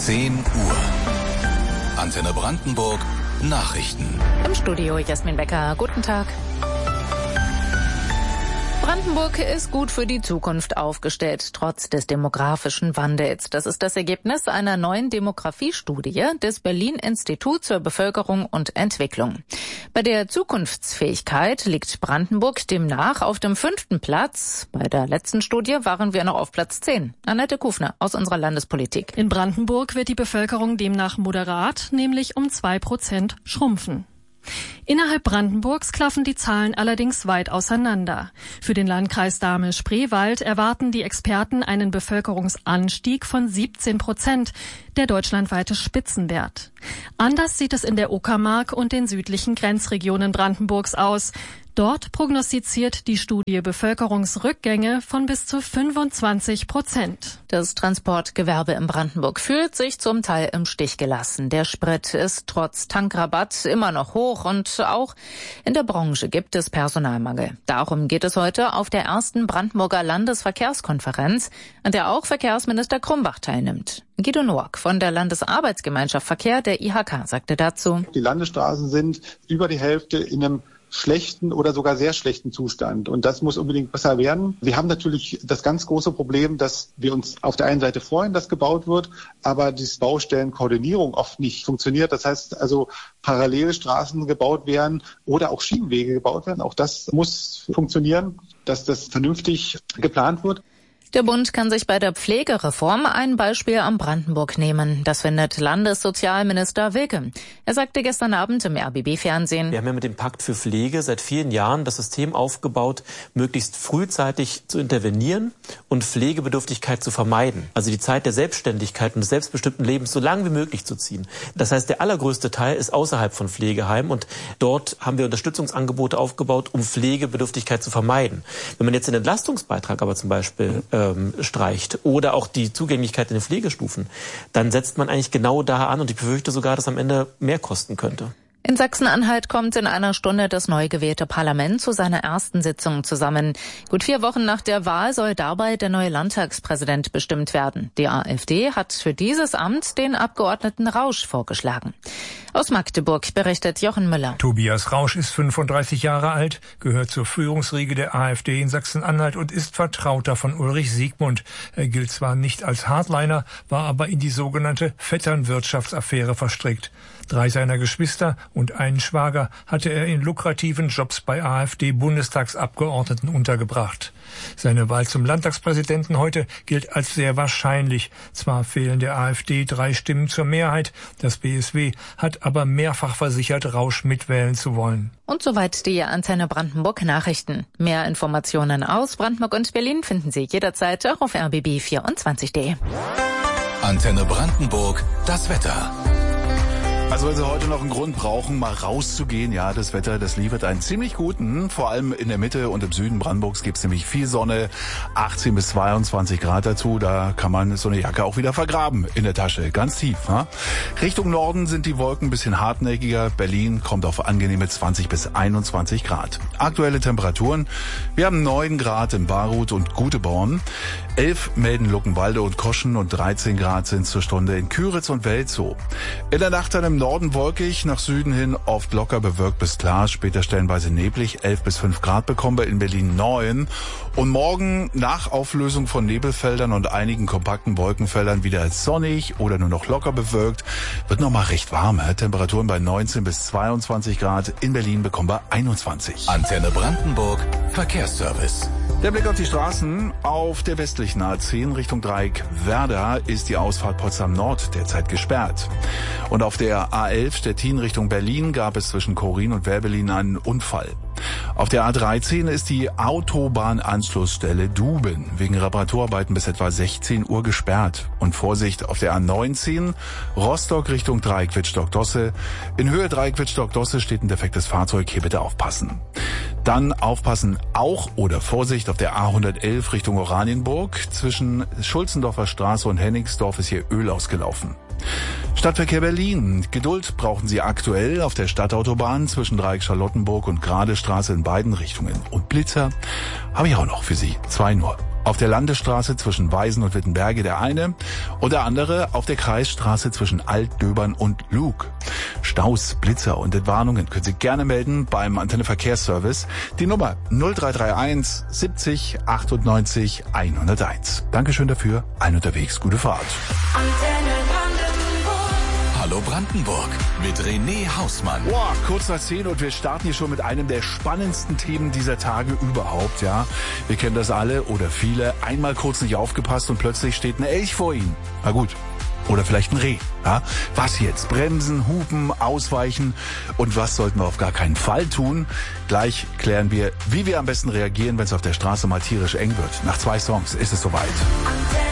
10 Uhr. Antenne Brandenburg, Nachrichten. Im Studio Jasmin Becker. Guten Tag. Brandenburg ist gut für die Zukunft aufgestellt, trotz des demografischen Wandels. Das ist das Ergebnis einer neuen Demografiestudie des Berlin-Instituts für Bevölkerung und Entwicklung. Bei der Zukunftsfähigkeit liegt Brandenburg demnach auf dem 5. Platz. Bei der letzten Studie waren wir noch auf Platz 10. Annette Kufner aus unserer Landespolitik. In Brandenburg wird die Bevölkerung demnach moderat, nämlich um 2% schrumpfen. Innerhalb Brandenburgs klaffen die Zahlen allerdings weit auseinander. Für den Landkreis Dahme-Spreewald erwarten die Experten einen Bevölkerungsanstieg von 17%, der deutschlandweite Spitzenwert. Anders sieht es in der Uckermark und den südlichen Grenzregionen Brandenburgs aus. Dort prognostiziert die Studie Bevölkerungsrückgänge von bis zu 25%. Das Transportgewerbe in Brandenburg fühlt sich zum Teil im Stich gelassen. Der Sprit ist trotz Tankrabatt immer noch hoch und auch in der Branche gibt es Personalmangel. Darum geht es heute auf der ersten Brandenburger Landesverkehrskonferenz, an der auch Verkehrsminister Krumbach teilnimmt. Guido Noack von der Landesarbeitsgemeinschaft Verkehr der IHK sagte dazu: Die Landesstraßen sind über die Hälfte in einem schlechten oder sogar sehr schlechten Zustand. Und das muss unbedingt besser werden. Wir haben natürlich das ganz große Problem, dass wir uns auf der einen Seite freuen, dass gebaut wird, aber die Baustellenkoordinierung oft nicht funktioniert. Das heißt also, parallel Straßen gebaut werden oder auch Schienenwege gebaut werden. Auch das muss funktionieren, dass das vernünftig geplant wird. Der Bund kann sich bei der Pflegereform ein Beispiel am Brandenburg nehmen. Das findet Landessozialminister Wilke. Er sagte gestern Abend im RBB-Fernsehen: Wir haben ja mit dem Pakt für Pflege seit vielen Jahren das System aufgebaut, möglichst frühzeitig zu intervenieren und Pflegebedürftigkeit zu vermeiden. Also die Zeit der Selbstständigkeit und des selbstbestimmten Lebens so lange wie möglich zu ziehen. Das heißt, der allergrößte Teil ist außerhalb von Pflegeheimen und dort haben wir Unterstützungsangebote aufgebaut, um Pflegebedürftigkeit zu vermeiden. Wenn man jetzt den Entlastungsbeitrag aber zum Beispiel streicht oder auch die Zugänglichkeit in den Pflegestufen, dann setzt man eigentlich genau da an und ich befürchte sogar, dass am Ende mehr kosten könnte. In Sachsen-Anhalt kommt in einer Stunde das neu gewählte Parlament zu seiner ersten Sitzung zusammen. Gut 4 Wochen nach der Wahl soll dabei der neue Landtagspräsident bestimmt werden. Die AfD hat für dieses Amt den Abgeordneten Rausch vorgeschlagen. Aus Magdeburg berichtet Jochen Müller. Tobias Rausch ist 35 Jahre alt, gehört zur Führungsriege der AfD in Sachsen-Anhalt und ist Vertrauter von Ulrich Siegmund. Er gilt zwar nicht als Hardliner, war aber in die sogenannte Vetternwirtschaftsaffäre verstrickt. 3 seiner Geschwister und einen Schwager hatte er in lukrativen Jobs bei AfD-Bundestagsabgeordneten untergebracht. Seine Wahl zum Landtagspräsidenten heute gilt als sehr wahrscheinlich. Zwar fehlen der AfD 3 Stimmen zur Mehrheit, das BSW hat aber mehrfach versichert, Rausch mitwählen zu wollen. Und soweit die Antenne Brandenburg Nachrichten. Mehr Informationen aus Brandenburg und Berlin finden Sie jederzeit auch auf rbb24.de. Antenne Brandenburg, das Wetter. Also wenn Sie heute noch einen Grund brauchen, mal rauszugehen, ja, das Wetter, das liefert einen ziemlich guten. Vor allem in der Mitte und im Süden Brandenburgs gibt's nämlich viel Sonne, 18 bis 22 Grad dazu. Da kann man so eine Jacke auch wieder vergraben in der Tasche, ganz tief. Ja? Richtung Norden sind die Wolken ein bisschen hartnäckiger. Berlin kommt auf angenehme 20 bis 21 Grad. Aktuelle Temperaturen: Wir haben 9 Grad in Baruth und Guteborn, 11 melden Luckenwalde und Koschen und 13 Grad sind zur Stunde in Küritz und Welzow. In der Nacht dann im Norden wolkig, nach Süden hin oft locker bewölkt bis klar, später stellenweise neblig, 11 bis 5 Grad bekommen wir, in Berlin 9. Und morgen nach Auflösung von Nebelfeldern und einigen kompakten Wolkenfeldern wieder sonnig oder nur noch locker bewölkt. Wird nochmal recht warm, Temperaturen bei 19 bis 22 Grad, in Berlin bekommen wir 21. Antenne Brandenburg, Verkehrsservice. Der Blick auf die Straßen. Auf der westlichen A10 Richtung Dreieck Werder ist die Ausfahrt Potsdam Nord derzeit gesperrt. Und auf der A11 Stettin Richtung Berlin gab es zwischen Chorin und Werbelin einen Unfall. Auf der A13 ist die Autobahnanschlussstelle Duben wegen Reparaturarbeiten bis etwa 16 Uhr gesperrt. Und Vorsicht auf der A19 Rostock Richtung Dreieck Wittstock-Dosse. In Höhe Dreieck Wittstock-Dosse steht ein defektes Fahrzeug, hier bitte aufpassen. Dann aufpassen auch oder Vorsicht auf der A111 Richtung Oranienburg. Zwischen Schulzendorfer Straße und Hennigsdorf ist hier Öl ausgelaufen. Stadtverkehr Berlin. Geduld brauchen Sie aktuell auf der Stadtautobahn zwischen Dreieck Charlottenburg und Gradestraße in beiden Richtungen. Und Blitzer habe ich auch noch für Sie. 2 nur. Auf der Landesstraße zwischen Weisen und Wittenberge der eine und der andere auf der Kreisstraße zwischen Altdöbern und Lug. Staus, Blitzer und Entwarnungen können Sie gerne melden beim Antenne Verkehrsservice. Die Nummer 0331 70 98 101. Dankeschön dafür. Allen unterwegs. Gute Fahrt. Hallo Brandenburg mit René Hausmann. Boah, kurz nach 10 und wir starten hier schon mit einem der spannendsten Themen dieser Tage überhaupt, ja. Wir kennen das alle oder viele. Einmal kurz nicht aufgepasst und plötzlich steht ein Elch vor Ihnen. Na gut. Oder vielleicht ein Reh. Ja? Was jetzt? Bremsen, hupen, ausweichen. Und was sollten wir auf gar keinen Fall tun? Gleich klären wir, wie wir am besten reagieren, wenn es auf der Straße mal tierisch eng wird. Nach 2 Songs ist es soweit.